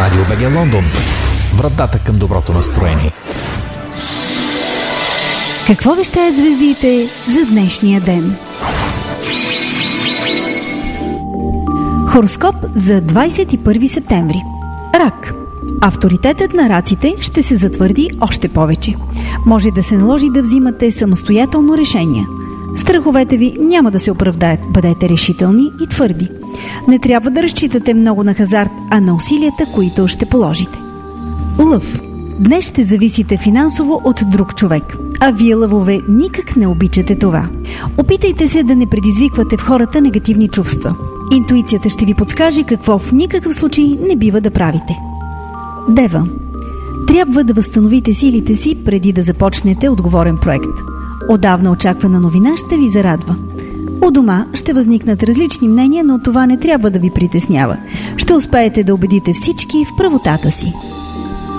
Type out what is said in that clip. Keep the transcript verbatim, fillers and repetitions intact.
Радио БГ Лондон. Вратата към доброто настроение. Какво вещаят звездите за днешния ден? Хороскоп за двадесет и първи септември. Рак. Авторитетът на раците ще се затвърди още повече. Може да се наложи да взимате самостоятелно решения. Страховете ви няма да се оправдаят. Бъдете решителни и твърди. Не трябва да разчитате много на хазарт, а на усилията, които ще положите. Лъв. Днес ще зависите финансово от друг човек, а вие, лъвове, никак не обичате това. Опитайте се да не предизвиквате в хората негативни чувства. Интуицията ще ви подскаже какво в никакъв случай не бива да правите. Дева. Трябва да възстановите силите си преди да започнете отговорен проект. Отдавна очаквана новина ще ви зарадва. У дома ще възникнат различни мнения, но това не трябва да ви притеснява. Ще успеете да убедите всички в правотата си.